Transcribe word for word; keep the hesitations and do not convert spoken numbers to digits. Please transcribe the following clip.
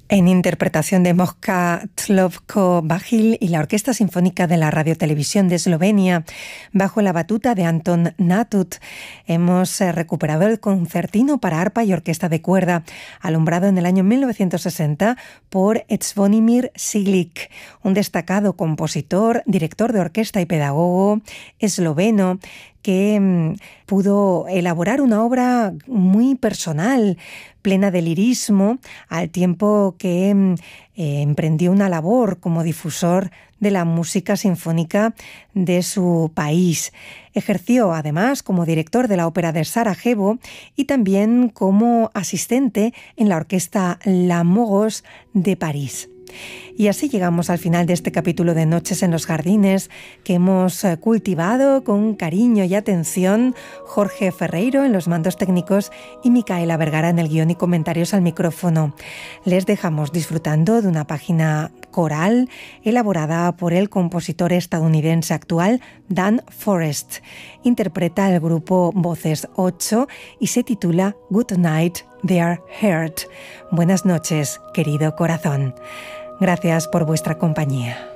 En interpretación de Mosca Tlovko-Vahil y la Orquesta Sinfónica de la Radiotelevisión de Eslovenia, bajo la batuta de Anton Natut, hemos recuperado el concertino para arpa y orquesta de cuerda, alumbrado en el año mil novecientos sesenta por Zvonimir Šiljik, un destacado compositor, director de orquesta y pedagogo esloveno, que mmm, pudo elaborar una obra muy personal, plena de lirismo, al tiempo que eh, emprendió una labor como difusor de la música sinfónica de su país. Ejerció además como director de la Ópera de Sarajevo y también como asistente en la Orquesta Llamogos de París. Y así llegamos al final de este capítulo de Noches en los Jardines que hemos cultivado con cariño y atención Jorge Ferreiro en los mandos técnicos y Micaela Vergara en el guión y comentarios al micrófono. Les dejamos disfrutando de una página coral elaborada por el compositor estadounidense actual Dan Forrest. Interpreta el grupo Voces ocho y se titula Good Night, Dear Heart. Buenas noches, querido corazón. Gracias por vuestra compañía.